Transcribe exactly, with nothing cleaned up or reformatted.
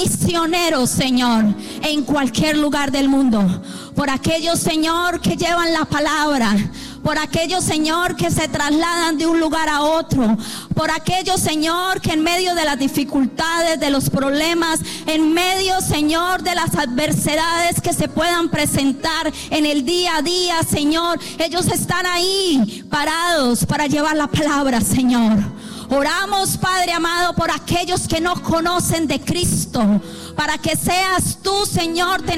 misioneros, Señor, en cualquier lugar del mundo. Por aquellos, Señor, que llevan la palabra. Por aquellos, Señor, que se trasladan de un lugar a otro. Por aquellos, Señor, que en medio de las dificultades, de los problemas, en medio, Señor, de las adversidades que se puedan presentar en el día a día, Señor, ellos están ahí parados para llevar la palabra, Señor. Oramos, Padre amado, por aquellos que no conocen de Cristo, para que seas tú, Señor,